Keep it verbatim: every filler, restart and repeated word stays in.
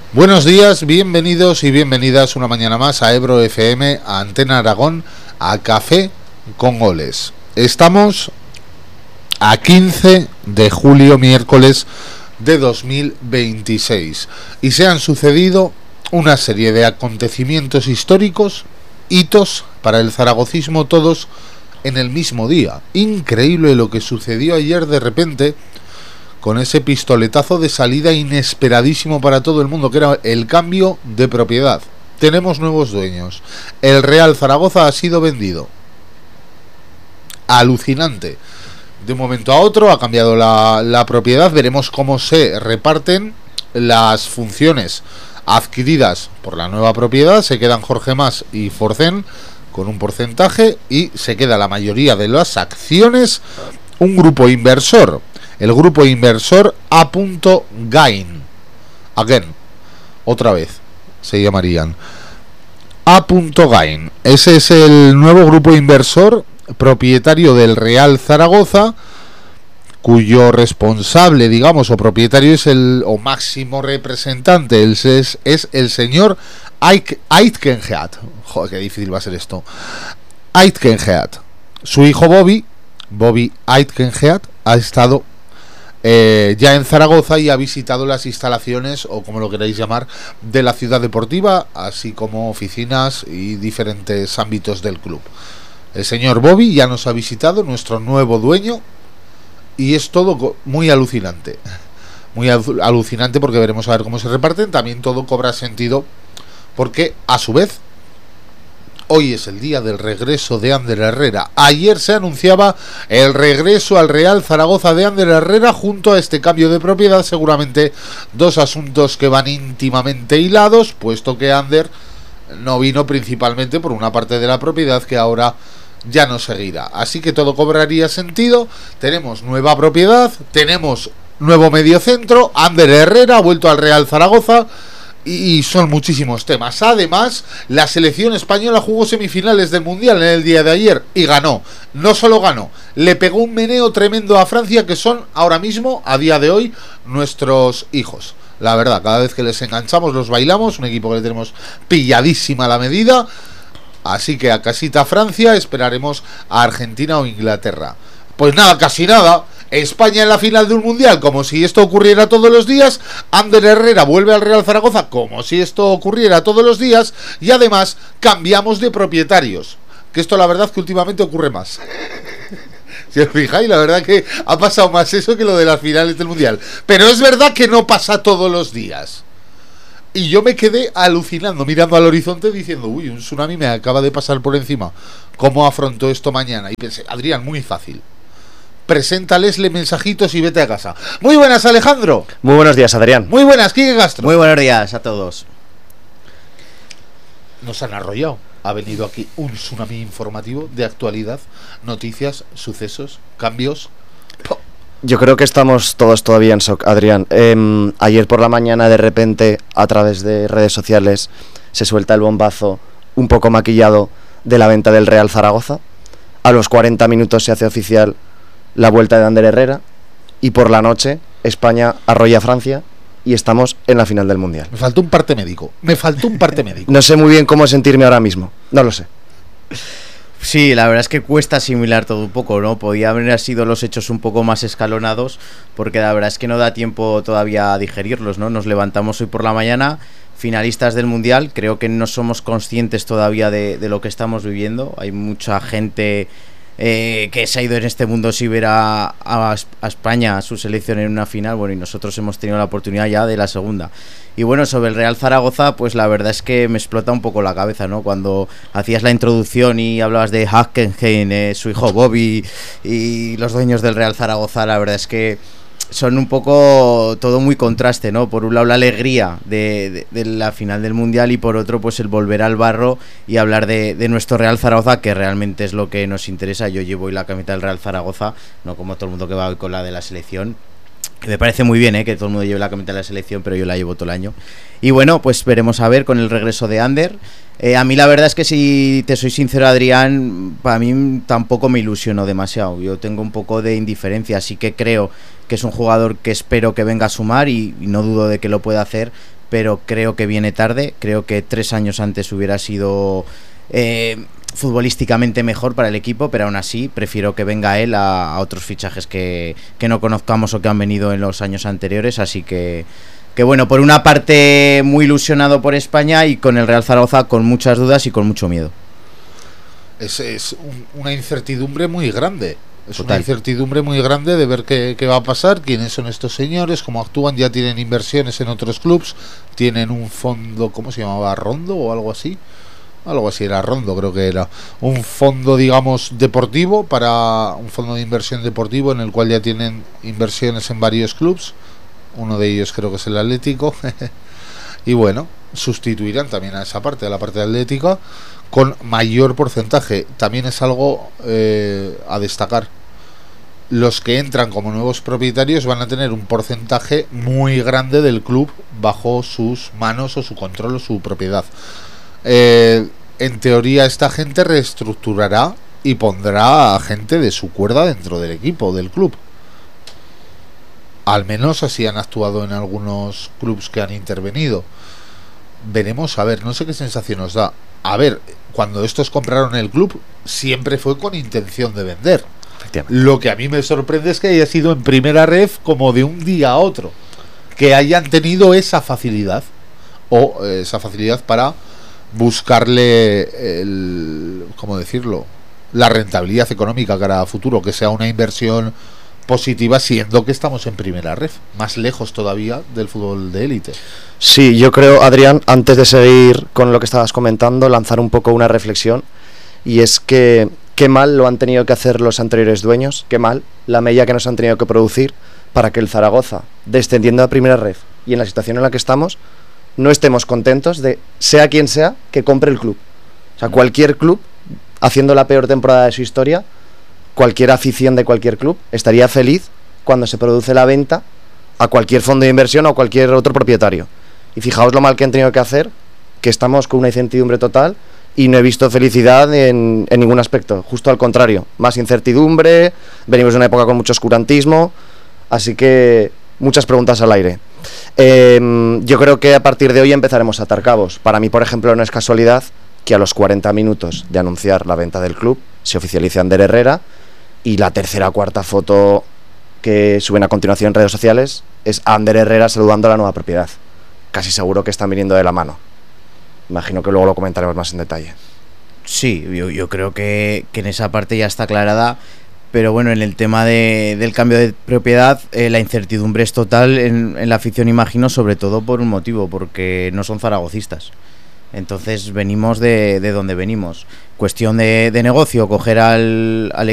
Buenos días, bienvenidos y bienvenidas una mañana más a Ebro F M, a Antena Aragón, a Café con Goles. Estamos a quince de julio, miércoles de dos mil veintiséis, y se han sucedido una serie de acontecimientos históricos, hitos para el zaragocismo, todos en el mismo día. Increíble lo que sucedió ayer de repente con ese pistoletazo de salida inesperadísimo para todo el mundo, que era el cambio de propiedad. Tenemos nuevos dueños. El Real Zaragoza ha sido vendido. Alucinante. De un momento a otro ha cambiado la, la propiedad. Veremos cómo se reparten las funciones adquiridas por la nueva propiedad. Se quedan Jorge Mas y Forcén con un porcentaje, y se queda la mayoría de las acciones un grupo inversor. El grupo inversor A. Gain. Again. Otra vez. Se llamarían A. Gain. Ese es el nuevo grupo inversor propietario del Real Zaragoza, cuyo responsable, digamos, o propietario es el, o máximo representante, es, es, es el señor Aitkenhead. Joder, qué difícil va a ser esto. Aitkenhead. Su hijo Bobby, Bobby Aitkenhead, ha estado Eh, ya en Zaragoza y ha visitado las instalaciones, o como lo queráis llamar, de la ciudad deportiva, así como oficinas y diferentes ámbitos del club. El señor Bobby ya nos ha visitado, nuestro nuevo dueño, y es todo muy alucinante. Muy alucinante porque veremos a ver cómo se reparten. También todo cobra sentido porque, a su vez, hoy es el día del regreso de Ander Herrera. Ayer se anunciaba el regreso al Real Zaragoza de Ander Herrera junto a este cambio de propiedad. Seguramente dos asuntos que van íntimamente hilados, puesto que Ander no vino principalmente por una parte de la propiedad que ahora ya no seguirá. Así que todo cobraría sentido. Tenemos nueva propiedad, tenemos nuevo mediocentro. Ander Herrera ha vuelto al Real Zaragoza. Y son muchísimos temas. Además, la selección española jugó semifinales del Mundial en el día de ayer y ganó. No solo ganó, le pegó un meneo tremendo a Francia, que son ahora mismo, a día de hoy, nuestros hijos. La verdad, cada vez que les enganchamos los bailamos. Un equipo que le tenemos pilladísima la medida. Así que a casita Francia, esperaremos a Argentina o Inglaterra. Pues nada, casi nada. España en la final de un mundial, como si esto ocurriera todos los días. Ander Herrera vuelve al Real Zaragoza, como si esto ocurriera todos los días. Y además cambiamos de propietarios, que esto la verdad que últimamente ocurre más. Si os fijáis, la verdad que ha pasado más eso que lo de las finales del mundial. Pero es verdad que no pasa todos los días. Y yo me quedé alucinando, mirando al horizonte, diciendo, uy, un tsunami me acaba de pasar por encima. ¿Cómo afrontó esto mañana? Y pensé, Adrián, muy fácil. Preséntales mensajitos y vete a casa. Muy buenas, Alejandro. Muy buenos días, Adrián. Muy buenas, Quique Castro. Muy buenos días a todos. Nos han arrollado. Ha venido aquí un tsunami informativo de actualidad, noticias, sucesos, cambios. Yo creo que estamos todos todavía en shock, Adrián. Eh, ayer por la mañana, de repente, a través de redes sociales, se suelta el bombazo un poco maquillado de la venta del Real Zaragoza. A los cuarenta minutos se hace oficial la vuelta de Ander Herrera, y por la noche España arrolla a Francia y estamos en la final del Mundial. Me faltó un parte médico. Me faltó un parte médico. No sé muy bien cómo sentirme ahora mismo. No lo sé. Sí, la verdad es que cuesta asimilar todo un poco, ¿no? Podía haber sido los hechos un poco más escalonados, porque la verdad es que no da tiempo todavía a digerirlos, ¿no? Nos levantamos hoy por la mañana, finalistas del Mundial. Creo que no somos conscientes todavía de, de lo que estamos viviendo. Hay mucha gente Eh, que se ha ido en este mundo sin ver a, a, a España, a su selección en una final. Bueno, y nosotros hemos tenido la oportunidad ya de la segunda. Y bueno, sobre el Real Zaragoza, pues la verdad es que me explota un poco la cabeza, ¿no? Cuando hacías la introducción y hablabas de Hackenheim, eh, su hijo Bobby y los dueños del Real Zaragoza, la verdad es que son un poco todo muy contraste, ¿no? Por un lado la alegría de, de, de la final del Mundial, y por otro pues el volver al barro y hablar de, de nuestro Real Zaragoza, que realmente es lo que nos interesa. Yo llevo hoy la camiseta del Real Zaragoza, no como todo el mundo que va hoy con la de la selección, que me parece muy bien, ¿eh? Que todo el mundo lleve la camiseta de la selección, pero yo la llevo todo el año. Y bueno, pues veremos a ver con el regreso de Ander. Eh, a mí la verdad es que, si te soy sincero, Adrián, para mí tampoco me ilusionó demasiado. Yo tengo un poco de indiferencia, así que creo que es un jugador que espero que venga a sumar, y, y no dudo de que lo pueda hacer, pero creo que viene tarde. Creo que tres años antes hubiera sido eh, futbolísticamente mejor para el equipo, pero aún así prefiero que venga él a, a otros fichajes que, que no conozcamos o que han venido en los años anteriores, así que que bueno, por una parte muy ilusionado por España y con el Real Zaragoza con muchas dudas y con mucho miedo. Es, es un, una incertidumbre muy grande. Es Total. Una incertidumbre muy grande de ver qué, qué va a pasar, quiénes son estos señores, cómo actúan. Ya tienen inversiones en otros clubs, tienen un fondo, ¿cómo se llamaba? ¿Rondo o algo así? Algo así, era Rondo, creo que era. Un fondo, digamos, deportivo, para un fondo de inversión deportivo en el cual ya tienen inversiones en varios clubs. Uno de ellos creo que es el Atlético. Y bueno, sustituirán también a esa parte, a la parte atlética, con mayor porcentaje. También es algo eh, a destacar. Los que entran como nuevos propietarios van a tener un porcentaje muy grande del club bajo sus manos o su control o su propiedad. Eh, en teoría esta gente reestructurará y pondrá a gente de su cuerda dentro del equipo, del club. Al menos así han actuado en algunos clubs que han intervenido. Veremos, a ver, no sé qué sensación nos da. A ver, cuando estos compraron el club, siempre fue con intención de vender. Lo que a mí me sorprende es que haya sido en primera ref como de un día a otro. Que hayan tenido esa facilidad. O eh, esa facilidad para buscarle el, ¿cómo decirlo? La rentabilidad económica cara a futuro, que sea una inversión positiva, siendo que estamos en primera ref, más lejos todavía del fútbol de élite. Sí, yo creo, Adrián, antes de seguir con lo que estabas comentando, lanzar un poco una reflexión, y es que qué mal lo han tenido que hacer los anteriores dueños, qué mal la mella que nos han tenido que producir para que el Zaragoza, descendiendo a primera ref y en la situación en la que estamos, no estemos contentos de, sea quien sea, que compre el club. O sea, cualquier club, haciendo la peor temporada de su historia, cualquier afición de cualquier club estaría feliz cuando se produce la venta a cualquier fondo de inversión o cualquier otro propietario. Y fijaos lo mal que han tenido que hacer, que estamos con una incertidumbre total y no he visto felicidad en, en ningún aspecto. Justo al contrario, más incertidumbre, venimos de una época con mucho oscurantismo, así que muchas preguntas al aire. Eh, yo creo que a partir de hoy empezaremos a atar cabos. Para mí, por ejemplo, no es casualidad que a los cuarenta minutos de anunciar la venta del club se oficialice Ander Herrera, y la tercera o cuarta foto que suben a continuación en redes sociales es Ander Herrera saludando a la nueva propiedad. Casi seguro que están viniendo de la mano. Imagino que luego lo comentaremos más en detalle. Sí, yo, yo creo que, que en esa parte ya está aclarada, pero bueno, en el tema de, del cambio de propiedad, eh, la incertidumbre es total en, en la afición, imagino, sobre todo por un motivo, porque no son zaragocistas. Entonces venimos de, de donde venimos. Cuestión de, de negocio, coger al, al